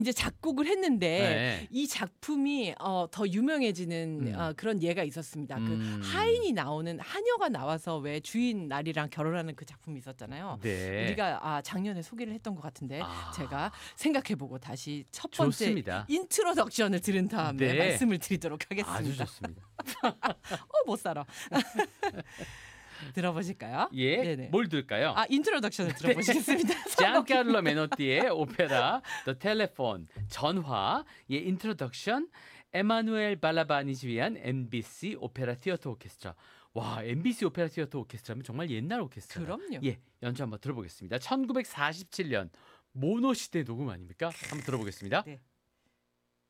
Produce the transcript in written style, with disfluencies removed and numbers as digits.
이제 작곡을 했는데 네. 이 작품이 더 유명해지는 그런 예가 있었습니다. 그 하인이 나오는 하녀가 나와서 왜 주인 날이랑 결혼하는 그 작품이 있었잖아요. 네. 우리가 작년에 소개를 했던 것 같은데 아. 제가 생각해보고 다시 첫 번째 좋습니다. 인트로덕션을 들은 다음에 네. 말씀을 드리도록 하겠습니다. 아주 좋습니다. 못 살아. 들어보실까요? 예, 네네. 뭘 들을까요? 인트로덕션을 들어보시겠습니다. 지안카를로 메노티의 오페라 The Telephone 전화 의 인트로덕션 에마누엘 발라바니지 위한 MBC 오페라 티어터 오케스트라. 와, MBC 오페라 티어터 오케스트라면 정말 옛날 오케스트라. 그럼요. 예, 연주 한번 들어보겠습니다. 1947년 모노 시대 녹음 아닙니까? 한번 들어보겠습니다. 네.